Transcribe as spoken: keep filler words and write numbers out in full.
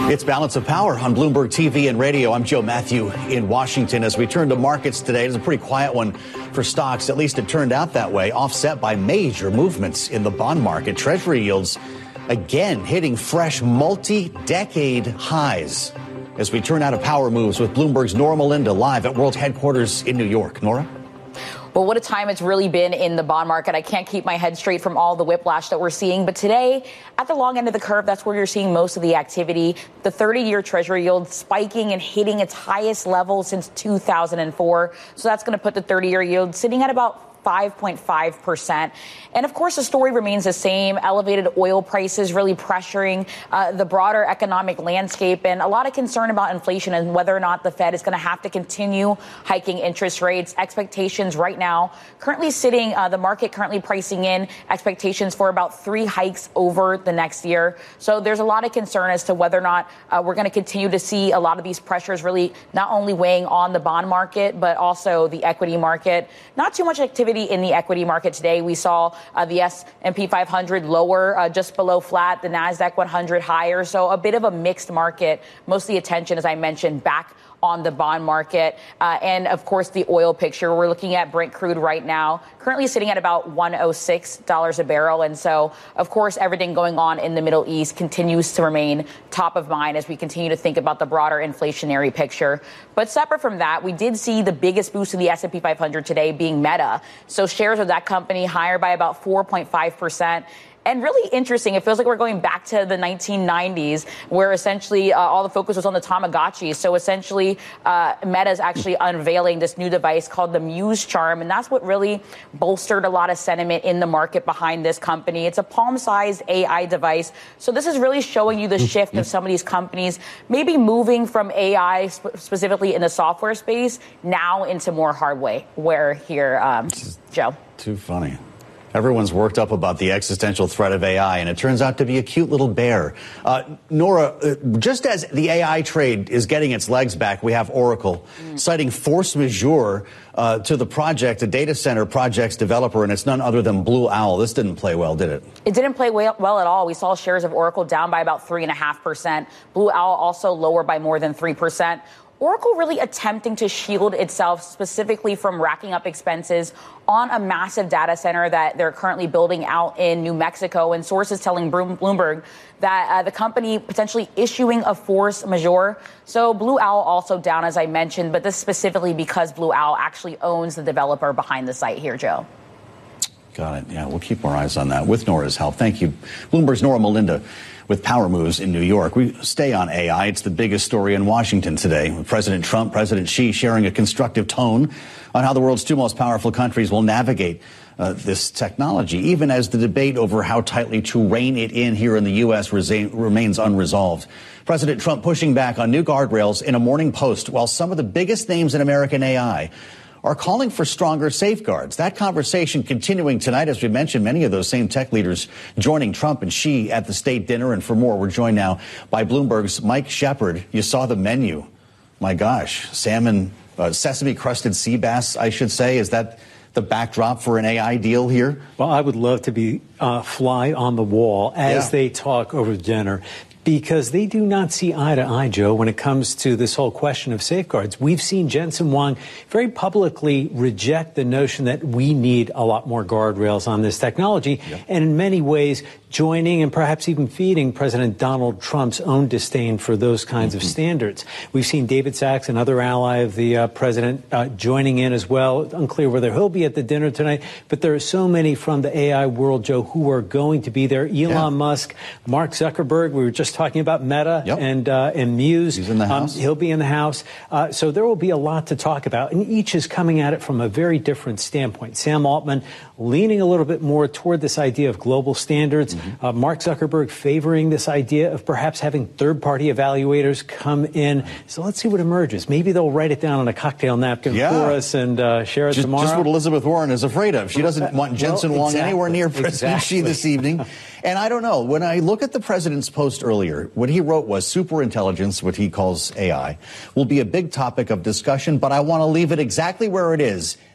It's Balance of Power on Bloomberg T V and radio. I'm Joe Matthew in Washington. As we turn to markets today, it's a pretty quiet one for stocks. At least it turned out that way, offset by major movements in the bond market. Treasury yields again hitting fresh multi-decade highs as we turn out of power moves with Bloomberg's Nora Melinda live at World Headquarters in New York. Nora? Well, what a time it's really been in the bond market. I can't keep my head straight from all the whiplash that we're seeing. But today, at the long end of the curve, that's where you're seeing most of the activity. The thirty-year Treasury yield spiking and hitting its highest level since two thousand four. So that's going to put the thirty-year yield sitting at about five point five percent. And of course, the story remains the same. Elevated oil prices really pressuring uh, the broader economic landscape, and a lot of concern about inflation and whether or not the Fed is going to have to continue hiking interest rates. Expectations right now currently sitting, uh, the market currently pricing in expectations for about three hikes over the next year. So there's a lot of concern as to whether or not uh, we're going to continue to see a lot of these pressures really not only weighing on the bond market, but also the equity market. Not too much activity in the equity market today. We saw uh, the S and P five hundred lower, uh, just below flat, the NASDAQ one hundred higher. So a bit of a mixed market. Most of the attention, as I mentioned, back on the bond market. Uh, and, of course, the oil picture. We're looking at Brent crude right now, currently sitting at about one hundred six dollars a barrel. And so, of course, everything going on in the Middle East continues to remain top of mind as we continue to think about the broader inflationary picture. But separate from that, we did see the biggest boost in the S and P five hundred today being Meta. So shares of that company higher by about four point five percent. And really interesting, it feels like we're going back to the nineteen nineties, where essentially uh, all the focus was on the Tamagotchi. So essentially, uh, Meta is actually unveiling this new device called the Muse Charm, and that's what really bolstered a lot of sentiment in the market behind this company. It's a palm-sized A I device. So this is really showing you the shift of some of these companies maybe moving from A I, sp- specifically in the software space, now into more hardware here, um, Joe. Too funny. Everyone's worked up about the existential threat of A I, and it turns out to be a cute little bear. Uh, Nora, uh, just as the A I trade is getting its legs back, we have Oracle mm. citing force majeure uh, to the project, a data center project's developer, and it's none other than Blue Owl. This didn't play well, did it? It didn't play well, well at all. We saw shares of Oracle down by about three point five percent. Blue Owl also lower by more than three percent. Oracle really attempting to shield itself specifically from racking up expenses on a massive data center that they're currently building out in New Mexico. And sources telling Bloomberg that uh, the company potentially issuing a force majeure. So Blue Owl also down, as I mentioned, but this specifically because Blue Owl actually owns the developer behind the site here, Joe. Got it. Yeah, we'll keep our eyes on that with Nora's help. Thank you. Bloomberg's Nora Melinda with Power Moves in New York. We stay on A I. It's the biggest story in Washington today. With President Trump, President Xi sharing a constructive tone on how the world's two most powerful countries will navigate uh, this technology, even as the debate over how tightly to rein it in here in the U S resa- remains unresolved. President Trump pushing back on new guardrails in a Morning Post, while some of the biggest names in American A I are calling for stronger safeguards. That conversation continuing tonight, as we mentioned, many of those same tech leaders joining Trump and Xi at the state dinner. And for more, we're joined now by Bloomberg's Mike Shepard. You saw the menu. My gosh, salmon, uh, sesame-crusted sea bass, I should say. Is that the backdrop for an A I deal here? Well, I would love to be uh, fly on the wall as yeah. they talk over dinner, because they do not see eye to eye, Joe, when it comes to this whole question of safeguards. We've seen Jensen Huang very publicly reject the notion that we need a lot more guardrails on this technology, yep. and in many ways joining and perhaps even feeding President Donald Trump's own disdain for those kinds mm-hmm. of standards. We've seen David Sachs, another ally of the uh, president, uh, joining in as well. Unclear whether he'll be at the dinner tonight, but there are so many from the A I world, Joe, who are going to be there. Elon yeah. Musk, Mark Zuckerberg, we were just talking about Meta yep. and uh, and Muse. He's in the house. Um, he'll be in the house. Uh, so there will be a lot to talk about, and each is coming at it from a very different standpoint. Sam Altman leaning a little bit more toward this idea of global standards. Mm-hmm. Uh, Mark Zuckerberg favoring this idea of perhaps having third-party evaluators come in. So let's see what emerges. Maybe they'll write it down on a cocktail napkin yeah. for us and uh, share it just, tomorrow. Just what Elizabeth Warren is afraid of. She doesn't want Jensen well, exactly. Huang anywhere near President exactly. Xi this evening. And I don't know. When I look at the president's post earlier, what he wrote was superintelligence, what he calls A I, will be a big topic of discussion, but I want to leave it exactly where it is.